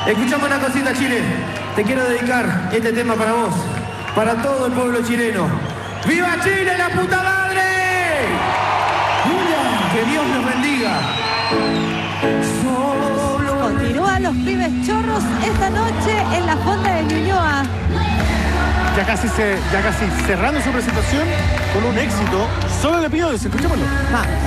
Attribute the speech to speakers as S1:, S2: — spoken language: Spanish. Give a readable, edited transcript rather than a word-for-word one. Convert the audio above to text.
S1: Escuchame una cosita, Chile. Te quiero dedicar este tema para vos, para todo el pueblo chileno. ¡Viva Chile, la puta madre! Que Dios nos bendiga.
S2: Continúan los pibes chorros esta noche en la Fonda de Ñuñoa.
S3: Ya casi cerrando su presentación con un éxito. Solo le pido, escuchémoslo.
S2: Vamos.